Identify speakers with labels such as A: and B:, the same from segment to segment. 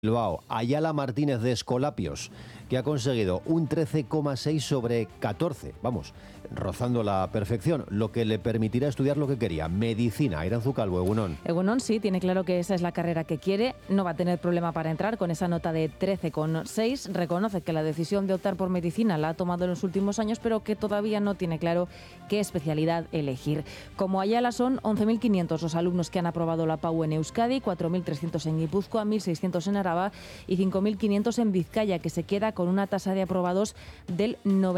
A: Bilbao, Ayala Martínez de Escolapios, que ha conseguido un 13,6 sobre 14, vamos, rozando la perfección, lo que le permitirá estudiar lo que quería, medicina. Aranzu Calvo, Egunon.
B: Egunon sí, tiene claro que esa es la carrera que quiere, no va a tener problema para entrar con esa nota de 13,6, reconoce que la decisión de optar por medicina la ha tomado en los últimos años, pero que todavía no tiene claro qué especialidad elegir. Como Ayala son 11.500 los alumnos que han aprobado la PAU en Euskadi, 4.300 en Guipúzcoa, 1.600 en Araba y 5.500 en Vizcaya, que se queda con una tasa de aprobados del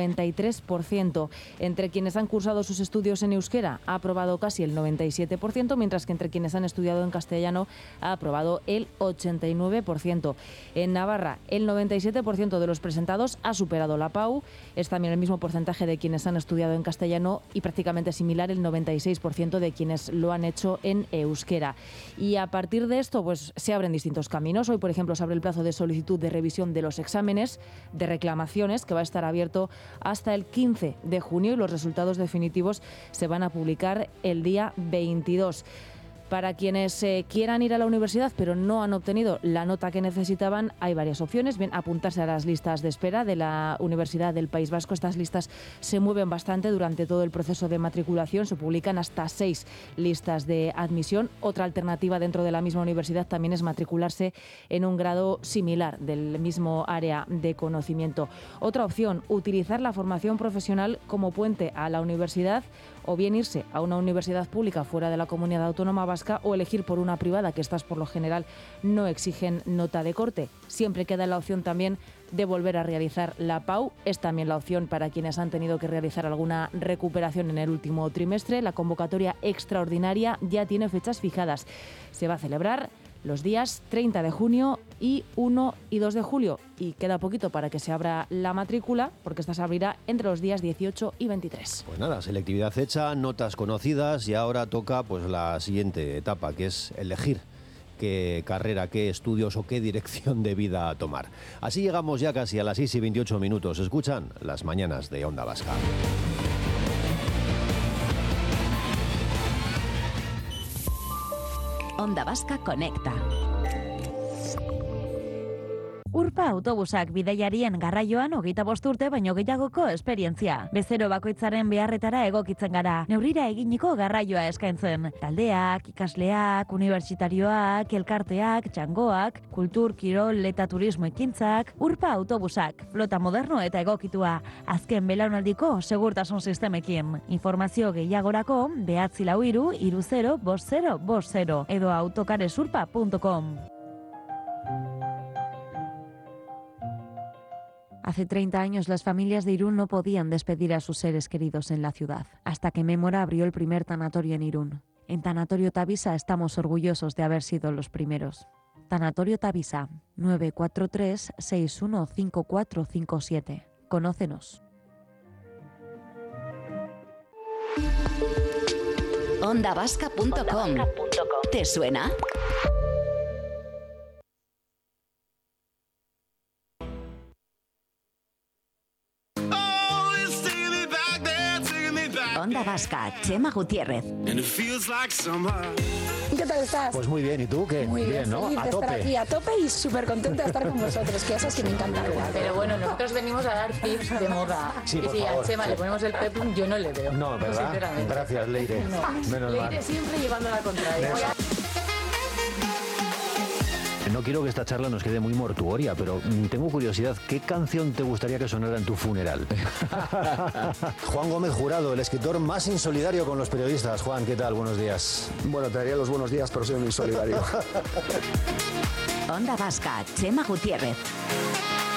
B: 93%. Entre quienes han cursado sus estudios en euskera ha aprobado casi el 97%, mientras que entre quienes han estudiado en castellano ha aprobado el 89%. En Navarra, el 97% de los presentados ha superado la PAU, es también el mismo porcentaje de quienes han estudiado en castellano y prácticamente similar el 96% de quienes lo han hecho en euskera. Y a partir de esto, pues se abren distintos caminos. Hoy, por ejemplo, se abre el plazo de solicitud de revisión de los exámenes de reclamaciones, que va a estar abierto hasta el 15 de junio y los resultados definitivos se van a publicar el día 22. Para quienes quieran ir a la universidad pero no han obtenido la nota que necesitaban, hay varias opciones. Bien, apuntarse a las listas de espera de la Universidad del País Vasco. Estas listas se mueven bastante durante todo el proceso de matriculación. Se publican hasta 6 listas de admisión. Otra alternativa dentro de la misma universidad también es matricularse en un grado similar del mismo área de conocimiento. Otra opción, utilizar la formación profesional como puente a la universidad, o bien irse a una universidad pública fuera de la comunidad autónoma vasca o elegir por una privada, que estas por lo general no exigen nota de corte. Siempre queda la opción también de volver a realizar la PAU. Es también la opción para quienes han tenido que realizar alguna recuperación en el último trimestre. La convocatoria extraordinaria ya tiene fechas fijadas. Se va a celebrar los días 30 de junio y 1 y 2 de julio. Y queda poquito para que se abra la matrícula, porque esta se abrirá entre los días 18 y 23.
A: Pues nada, selectividad hecha, notas conocidas y ahora toca pues la siguiente etapa, que es elegir qué carrera, qué estudios o qué dirección de vida tomar. Así llegamos ya casi a las 6 y 28 minutos. Escuchan las mañanas de Onda Vasca.
C: Onda Vasca Conecta.
D: Urpa autobusak bidaiarien garraioan 25 urte baino gehiagoko esperientzia. Bezero bakoitzaren beharretara egokitzen gara. Neurrira eginiko garraioa eskaintzen. Taldeak, ikasleak, unibertsitarioak, elkarteak, txangoak, kultur, kirol eta turismo ekintzak. Urpa autobusak, flota moderno eta egokitua. Azken belaunaldiko segurtasun sistemekin. Informazio gehiagorako 943 30 50 50 edo autocaresurpa.com. Hace 30 años las familias de Irún no podían despedir a sus seres queridos en la ciudad, hasta que Mémora abrió el primer tanatorio en Irún. En Tanatorio Tavisa estamos orgullosos de haber sido los primeros. Tanatorio Tavisa, 943 615457. Conócenos.
C: Ondavasca.com. ¿Te suena? Onda Vasca, Chema Gutiérrez.
E: ¿Qué tal estás?
F: Pues muy bien, ¿y tú qué?
E: Muy bien,
F: ¿no?
E: feliz
F: A
E: de estar
F: tope.
E: aquí a tope y súper contenta de estar con vosotros, que eso sí me encanta.
G: Pero bueno, nosotros venimos a dar tips de moda.
F: Sí,
G: y
F: por
G: si
F: favor.
G: a Chema le ponemos el peplum, yo no le veo.
F: No, ¿verdad?
G: Sinceramente.
F: Gracias, Leire.
G: No.
F: Menos
G: Leire
F: mal.
G: siempre llevando la contraria.
A: No quiero que esta charla nos quede muy mortuoria, pero tengo curiosidad, ¿qué canción te gustaría que sonara en tu funeral?
F: Juan Gómez Jurado, el escritor más insolidario con los periodistas. Juan, ¿qué tal? Buenos días.
H: Bueno, te daría los buenos días, pero soy un insolidario.
C: Onda Vasca, Chema Gutiérrez.